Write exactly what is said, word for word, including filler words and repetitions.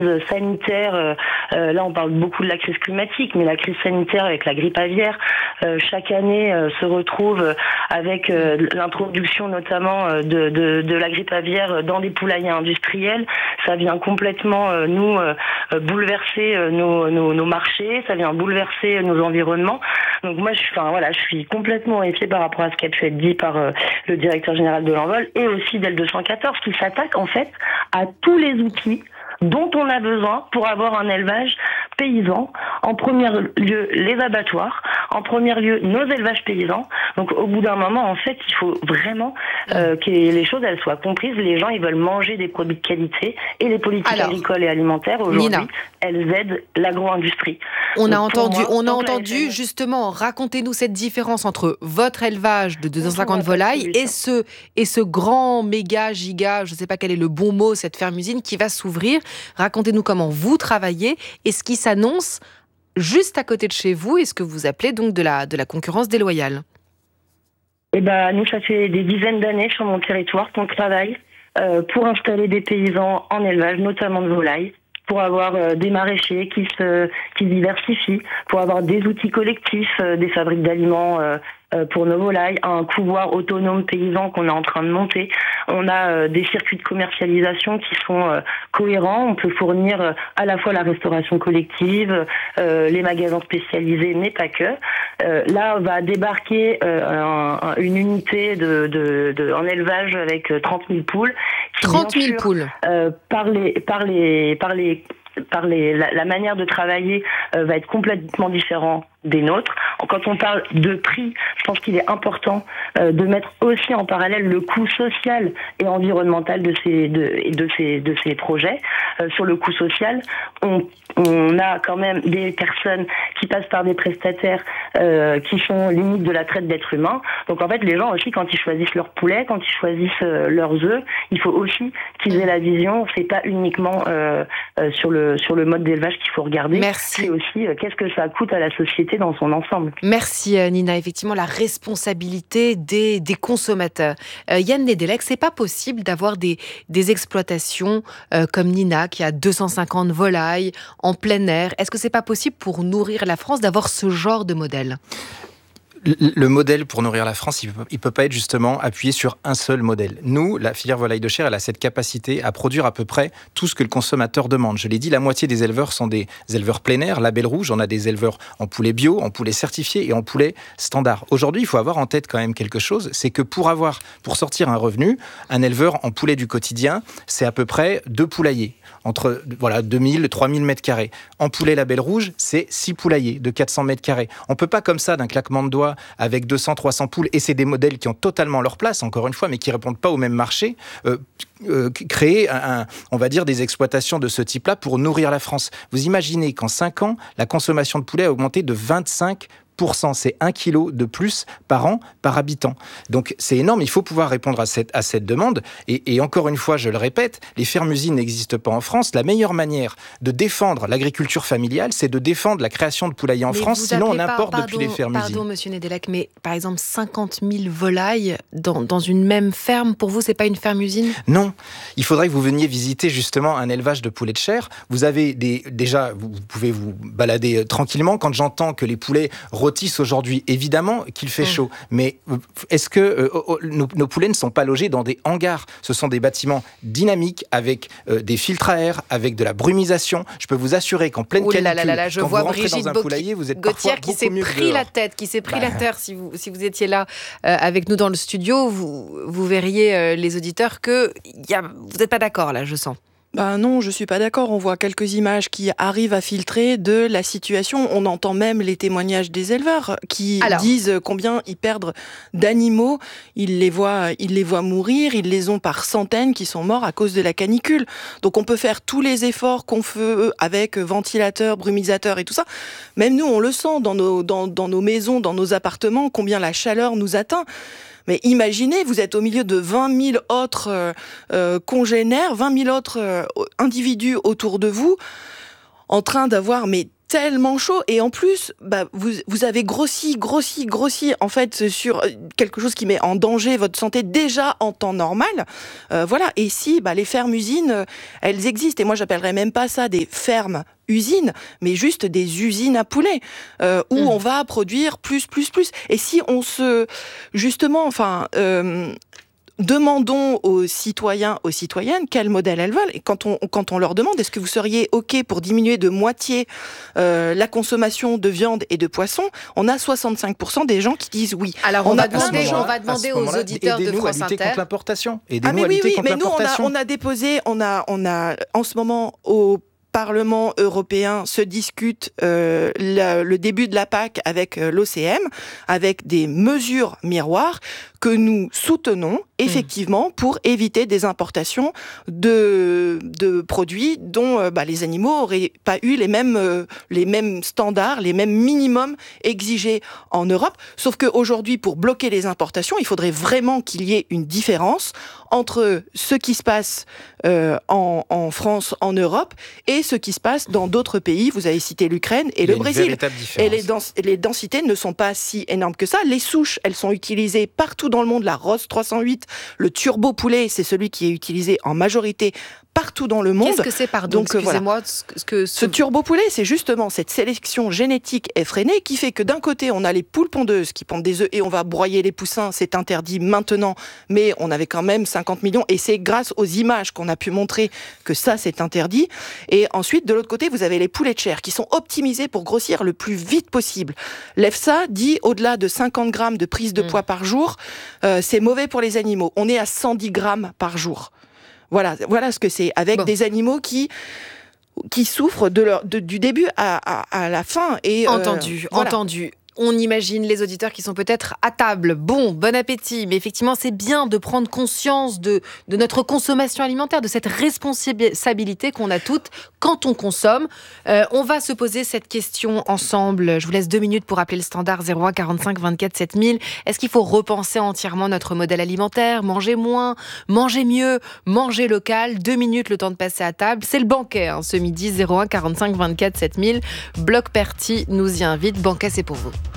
sanitaire, euh, euh, là on parle beaucoup de la crise climatique, mais la crise sanitaire avec la grippe aviaire, euh, chaque année euh, se retrouve avec euh, l'introduction notamment euh, de, de, de la grippe aviaire dans des poulaillers industriels. Ça vient complètement euh, nous euh, bouleverser euh, nos, nos, nos marchés, ça vient bouleverser nos environnements. Donc moi, je suis, enfin voilà, je suis complètement horrifiée par rapport à ce qui a pu être dit par euh, le directeur général de l'Envol et aussi d'L deux cent quatorze, qui s'attaque en fait à tous les outils dont on a besoin pour avoir un élevage paysan. En premier lieu, les abattoirs. En premier lieu, nos élevages paysans. Donc, au bout d'un moment, en fait, il faut vraiment euh, que les choses elles soient comprises. Les gens, ils veulent manger des produits de qualité et les politiques Alors, agricoles et alimentaires, aujourd'hui, Nina, elles aident l'agro-industrie. On Donc, a entendu, moi, on a entendu F M... justement, racontez-nous cette différence entre votre élevage de deux cent cinquante volailles et ce, et ce grand, méga, giga, je ne sais pas quel est le bon mot, cette ferme-usine qui va s'ouvrir. Racontez-nous comment vous travaillez et ce qui s'annonce juste à côté de chez vous et ce que vous appelez donc de la, de la concurrence déloyale. Eh ben, nous, ça fait des dizaines d'années sur mon territoire qu'on travaille euh, pour installer des paysans en élevage, notamment de volailles, pour avoir euh, des maraîchers qui se qui diversifient, pour avoir des outils collectifs, euh, des fabriques d'aliments euh, euh, pour nos volailles, un couloir autonome paysan qu'on est en train de monter. On a euh, des circuits de commercialisation qui sont euh, cohérents. On peut fournir euh, à la fois la restauration collective, euh, les magasins spécialisés, mais pas que. Euh, là, on va débarquer euh, un, un, une unité de, de, de, en élevage avec trente mille poules. trente mille poules. Euh, par les, par les, par les par les, la, la manière de travailler euh, va être complètement différente des nôtres. Quand on parle de prix, je pense qu'il est important euh, de mettre aussi en parallèle le coût social et environnemental de ces de, de ces de ces projets. Euh, sur le coût social, on on a quand même des personnes qui passent par des prestataires euh, qui sont limite de la traite d'êtres humains. Donc en fait, les gens aussi, quand ils choisissent leur poulet, quand ils choisissent euh, leurs œufs, il faut aussi qu'ils aient la vision. C'est pas uniquement euh, euh, sur le sur le mode d'élevage qu'il faut regarder. Merci. C'est aussi euh, qu'est-ce que ça coûte à la société dans son ensemble. Merci Nina. Effectivement, la responsabilité des, des consommateurs. Euh, Yann Nedelec, c'est pas possible d'avoir des, des exploitations euh, comme Nina qui a deux cent cinquante volailles en plein air. Est-ce que c'est pas possible pour nourrir la France d'avoir ce genre de modèle ? Le modèle pour nourrir la France, il ne peut, peut pas être justement appuyé sur un seul modèle. Nous, la filière volaille de chair, elle a cette capacité à produire à peu près tout ce que le consommateur demande. Je l'ai dit, la moitié des éleveurs sont des éleveurs plein air, label rouge. On a des éleveurs en poulet bio, en poulet certifié et en poulet standard. Aujourd'hui, il faut avoir en tête quand même quelque chose, c'est que pour avoir, pour sortir un revenu, un éleveur en poulet du quotidien, c'est à peu près deux poulaillers. Entre voilà, deux mille, trois mille mètres carrés. En poulet label rouge, c'est six poulaillers de quatre cents mètres carrés. On ne peut pas comme ça, d'un claquement de doigts, avec deux cents, trois cents poules, et c'est des modèles qui ont totalement leur place, encore une fois, mais qui ne répondent pas au même marché, euh, euh, créer, un, on va dire, des exploitations de ce type-là pour nourrir la France. Vous imaginez qu'en cinq ans, la consommation de poulet a augmenté de vingt-cinq pour cent. C'est un kilo de plus par an, par habitant. Donc c'est énorme, il faut pouvoir répondre à cette, à cette demande. Et, et encore une fois, je le répète, les fermes-usines n'existent pas en France. La meilleure manière de défendre l'agriculture familiale, c'est de défendre la création de poulaillers en mais France, sinon on importe pas, depuis les fermes-usines. Pardon, monsieur Nedelec, mais par exemple, cinquante mille volailles dans, dans une même ferme, pour vous, c'est pas une ferme-usine ? Non, il faudrait que vous veniez visiter justement un élevage de poulets de chair. Vous avez des, déjà, vous pouvez vous balader tranquillement. Quand j'entends que les poulets rôtissent aujourd'hui, évidemment qu'il fait chaud, mais est-ce que euh, nos, nos poulets ne sont pas logés dans des hangars ? Ce sont des bâtiments dynamiques avec euh, des filtres à air, avec de la brumisation. Je peux vous assurer qu'en pleine canicule, là là là là, je quand vois vous rentrez Brigitte dans un Bo- poulailler, vous êtes Gauthier parfois qui s'est beaucoup mieux pris que la tête, qui s'est pris bah. la terre. Si vous, si vous étiez là euh, avec nous dans le studio, vous, vous verriez euh, les auditeurs que y a, vous n'êtes pas d'accord là, je sens. Ben non, je suis pas d'accord. On voit quelques images qui arrivent à filtrer de la situation. On entend même les témoignages des éleveurs qui Alors. disent combien ils perdent d'animaux. Ils les voient, ils les voient mourir. Ils les ont par centaines qui sont morts à cause de la canicule. Donc on peut faire tous les efforts qu'on fait avec ventilateurs, brumisateurs et tout ça. Même nous, on le sent dans nos, dans, dans nos maisons, dans nos appartements, combien la chaleur nous atteint. Mais imaginez, vous êtes au milieu de vingt mille autres euh, euh, congénères, vingt mille autres euh, individus autour de vous, en train d'avoir mais tellement chaud et en plus bah, vous, vous avez grossi, grossi, grossi en fait sur quelque chose qui met en danger votre santé déjà en temps normal. Euh, voilà, et si bah, les fermes-usines, elles existent et moi j'appellerais même pas ça des fermes usines, mais juste des usines à poulets euh, où mmh. on va produire plus, plus, plus. Et si on se... Justement, enfin... Euh, demandons aux citoyens, aux citoyennes quel modèle elles veulent. Et quand on, quand on leur demande, est-ce que vous seriez OK pour diminuer de moitié euh, la consommation de viande et de poisson, on a soixante-cinq pour cent des gens qui disent oui. Alors on, on va demander, on va demander aux auditeurs de France Inter. Contre l'importation. Ah mais oui, oui, mais nous on a, on a déposé, on a, on a en ce moment au Parlement européen se discute euh, la, le début de la P A C avec euh, l'O C M, avec des mesures miroirs que nous soutenons effectivement mmh. pour éviter des importations de, de produits dont euh, bah, les animaux n'auraient pas eu les mêmes, euh, les mêmes standards, les mêmes minimums exigés en Europe. Sauf qu'aujourd'hui, pour bloquer les importations, il faudrait vraiment qu'il y ait une différence entre ce qui se passe euh, en, en France, en Europe, et ce qui se passe dans d'autres pays. Vous avez cité l'Ukraine et le Brésil. Et les, dens- les densités ne sont pas si énormes que ça. Les souches, elles sont utilisées partout dans le monde. La Ross trois cent huit, le turbo poulet, c'est celui qui est utilisé en majorité partout dans le monde. Qu'est-ce que c'est, pardon, donc, excusez-moi, voilà. ce que, ce... ce turbo poulet, c'est justement cette sélection génétique effrénée qui fait que d'un côté, on a les poules pondeuses qui pondent des œufs et on va broyer les poussins, c'est interdit maintenant, mais on avait quand même cinquante millions et c'est grâce aux images qu'on a pu montrer que ça, c'est interdit. Et ensuite, de l'autre côté, vous avez les poulets de chair qui sont optimisés pour grossir le plus vite possible. L'EFSA dit au-delà de cinquante grammes de prise de mmh. poids par jour, euh, c'est mauvais pour les animaux. On est à cent dix grammes par jour. Voilà, voilà ce que c'est, avec bon. des animaux qui qui souffrent de leur, de, du début à, à, à la fin. Et, entendu, euh, voilà. entendu. On imagine les auditeurs qui sont peut-être à table. Bon, bon appétit. Mais effectivement, c'est bien de prendre conscience de, de notre consommation alimentaire, de cette responsabilité qu'on a toutes quand on consomme. Euh, on va se poser cette question ensemble. Je vous laisse deux minutes pour appeler le standard zéro un quarante-cinq vingt-quatre sept mille. Est-ce qu'il faut repenser entièrement notre modèle alimentaire ? Manger moins, manger mieux, manger local ? Deux minutes, le temps de passer à table. C'est le banquet, hein, ce midi, zéro un quarante-cinq vingt-quatre sept mille. Bloc Perti nous y invite. Banquet, c'est pour vous.